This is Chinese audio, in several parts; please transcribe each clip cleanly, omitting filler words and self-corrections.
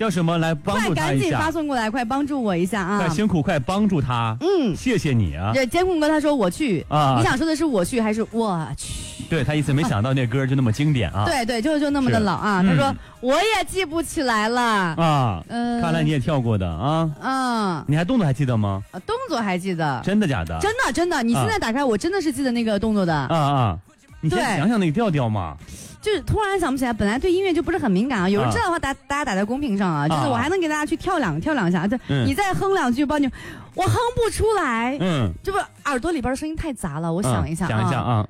叫什么来帮助他一下？ 快赶紧发送过来，快帮助我一下啊！ 快辛苦，快帮助他。谢谢你啊。 这监控哥他说我去啊，你想说的是我去还是我去？ 对他意思没想到那歌就那么经典啊。 对，就那么的老啊。他说我也记不起来了啊。 看来你也跳过的啊。你还动作还记得吗？ 动作还记得。 真的假的？ 真的，你现在打开我真的是记得那个动作的。 你先想想那个调调嘛。 就是突然想不起来，本来对音乐就不是很敏感啊。有人知道的话，大家打在公屏上啊。就是我还能给大家去跳两下。你再哼两句，我哼不出来。这不耳朵里边声音太杂了，我想一下啊。 想一下啊。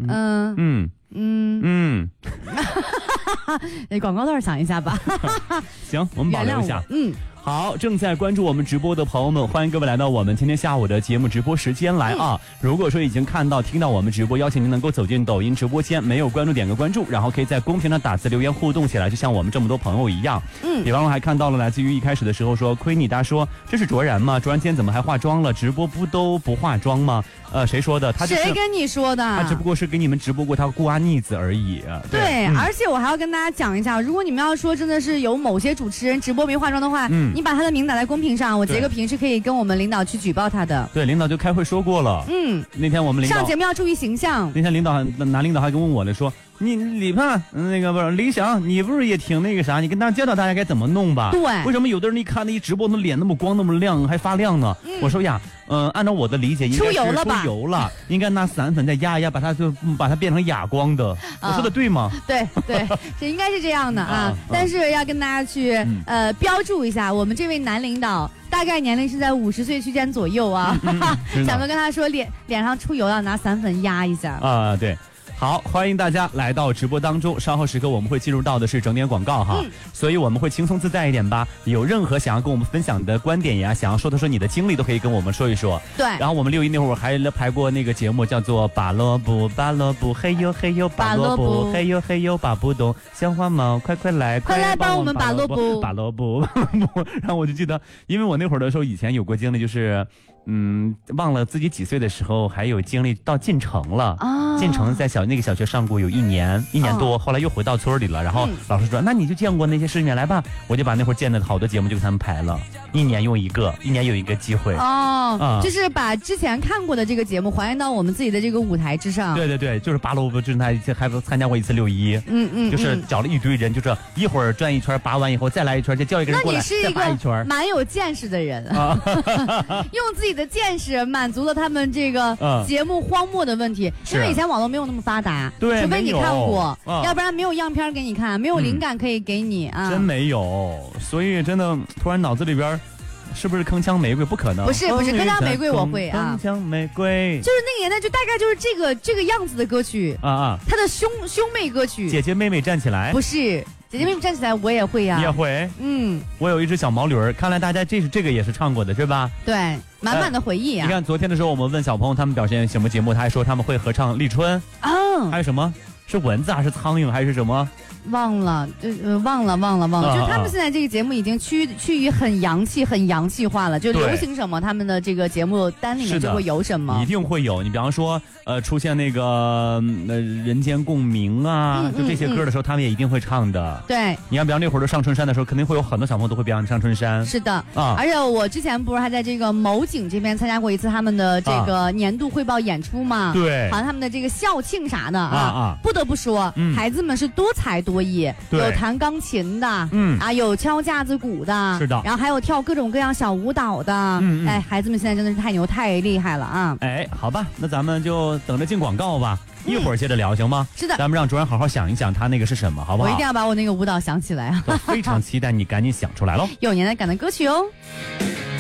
广告段想一下吧。 行，我们保留一下。好，正在关注我们直播的朋友们，欢迎各位来到我们今天下午的节目直播时间来啊！如果说已经看到、听到我们直播，邀请您能够走进抖音直播间，没有关注点个关注，然后可以在公屏上打字留言互动起来，就像我们这么多朋友一样。比方说还看到了来自于一开始的时候说，亏你大说这是卓然吗？卓然今天怎么还化妆了？直播不都不化妆吗？谁说的？ 谁跟你说的？ 他只不过是给你们直播过他瓜腻子而已。 对，而且我还要跟大家讲一下，如果你们要说真的是有某些主持人直播没化妆的话，你把他的名打在公屏上，我截个屏是可以跟我们领导去举报他的。对， 领导就开会说过了。那天我们领导上节目要注意形象。 那天领导还跟问我了，说你李盼那个不是李想，你不是也挺那个啥？你跟大家教导大家该怎么弄吧？对，为什么有的人一看那一直播，那脸那么光那么亮还发亮呢？我说呀，按照我的理解，应该是出油了，应该拿散粉再压一压，把它变成哑光的。我说的对吗？对， 这应该是这样的啊。但是要跟大家去标注一下，我们这位男领导大概年龄是在50岁区间左右啊。想跟他说脸上出油要拿散粉压一下啊。对。好，欢迎大家来到直播当中。稍后时刻我们会进入到的是整点广告哈，所以我们会轻松自在一点吧。有任何想要跟我们分享的观点呀，想要说你的经历，都可以跟我们说一说。对。然后我们6一那会儿还排过那个节目，叫做拔萝卜，拔萝卜，嘿呦嘿呦，拔萝卜，嘿呦嘿呦，拔不动。小花猫，快来帮我们拔萝卜， 拔萝卜。然后我就记得，因为我那会儿的时候，以前有过经历，就是忘了自己几岁的时候还有经历到进城了啊。进城在那个小学上过有1年多，后来又回到村里了。然后老师说，那你就见过那些世面来吧。我就把那会儿见的好多节目就给他们排了，1年有一个机会就是把之前看过的这个节目还原到我们自己的这个舞台之上。 对，就是拔萝卜，就是他还参加过一次6一，就是找了一堆人，就是一会儿转一圈，拔完以后再来一圈，再叫一个人过来再拔一圈。那你是一个蛮有见识的人啊，用自己的见识满足了他们这个节目荒漠的问题，因为以前网络没有那么发达，除非你看过，要不然没有样片给你看，没有灵感可以给你啊， 真没有。所以真的突然脑子里边是不是铿锵玫瑰？不可能， 不是铿锵玫瑰我会啊， 铿锵玫瑰就是那个年代，就大概就是这个样子的歌曲啊，他的兄妹歌曲， 姐姐妹妹站起来， 不是。姐姐妹妹站起来，我也会呀。 你也会？我有一只小毛驴儿，看来大家这个也是唱过的，是吧？ 对，满满的回忆啊！ 你看昨天的时候，我们问小朋友他们表现什么节目，他还说他们会合唱《立春》还有什么是蚊子还是苍蝇还是什么？ 忘了，忘了。就他们现在这个节目已经趋于很洋气化了，就流行什么，他们的这个节目单里面就会有什么， 一定会有。你比方说，出现那个人间共鸣啊，就这些歌的时候，他们也一定会唱的。对，你要比方那会儿上春山的时候，肯定会有很多小朋友都会表演上春山。是的啊，而且我之前不是还在这个某景这边参加过一次他们的这个年度汇报演出嘛？对，好像他们的这个校庆啥的啊，不得不说，孩子们是多才多艺，有弹钢琴的，有敲架子鼓的，是的，然后还有跳各种各样小舞蹈的，孩子们现在真的是太牛太厉害了啊！好吧，那咱们就等着进广告吧，一会儿接着聊行吗？是的，咱们让卓然好好想一想他那个是什么，好不好？我一定要把我那个舞蹈想起来啊！非常期待你赶紧想出来喽，有年代感的歌曲哦。